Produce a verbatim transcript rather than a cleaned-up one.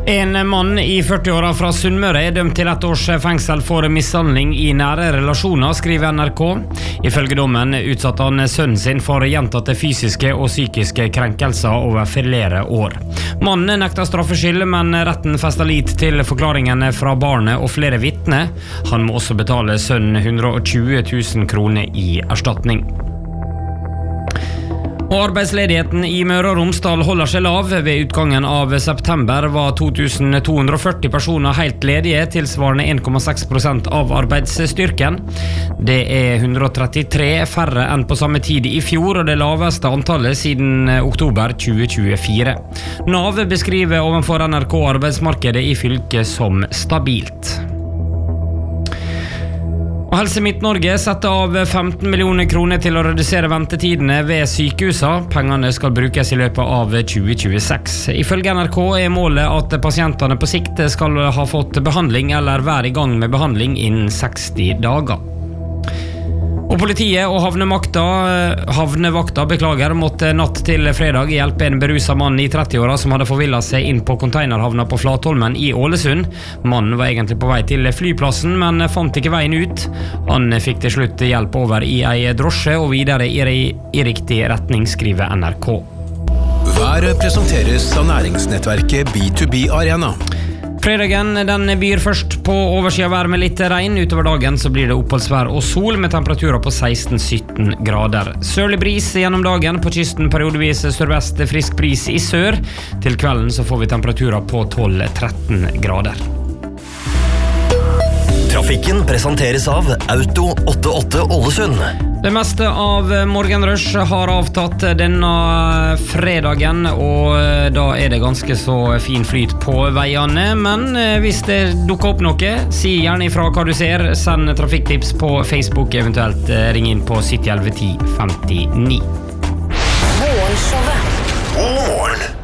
En mann i førti-åra fra Sunnmøre er dømt til ett års fengsel for mishandling i nære relasjoner, skriver N R K. Ifølge dommen utsatte han sønnen sin for gjentatte fysiske og psykiske krenkelser over flere år. Mannen nekter straffskyld, men retten fester lit til forklaringene fra barnet og flere vitner. Han må også betale sønnen hundre og tjue tusen kroner i erstatning. Og arbeidsledigheten i Møre og Romsdal holder seg lav. Ved utgangen av september var to tusen to hundre og førti personer helt ledige, tilsvarende en komma seks prosent av arbeidsstyrken. Det er hundre og trettitre færre enn på samme tid i fjor, og det laveste antallet siden oktober tjue tjuefire. Nav beskriver overfor N R K arbeidsmarkedet i fylket som stabilt. Og Helse Midt-Norge setter av femten millioner kroner til å redusere ventetidene ved sykehusa. Pengene skal brukes i løpet av tjue tjueseks. Ifølge N R K er målet at pasientene på sikt skal ha fått behandling eller være i gang med behandling innen seksti dager. Og politiet og havnemakta, havnevakta beklager, måtte natt til fredag hjelpe en beruset mann i trettiåra som hadde forvillet seg inn på containerhavna på Flatholmen i Ålesund. Mannen var egentlig på vei til flyplassen, men fant ikke veien ut. Han fikk til slutt hjelp over i ei drosje og videre i, i riktig retning, skriver N R K. Været presenteres av næringsnettverket B to B Arena. Fredagen den byr først på oversida vær med litt regn. Utover dagen så blir det oppholdsvær og sol med temperaturer på seksten til sytten grader. Sørlig bris gjennom dagen, på kysten periodevis sørvest frisk bris i sør. Til kvelden så får vi temperaturer på tolv til tretten grader. Trafikken presenteres av Auto åttiåtte Ålesund. Det meste av morgenrush har avtatt denne fredagen, og da er det ganske så fin flyt på veiene. Men hvis det dukker opp noe, si gjerne ifra hva du ser. Send trafikktips på Facebook, eventuelt ring inn på sytti elleve ti femtini. Morgenshowet. God morgen!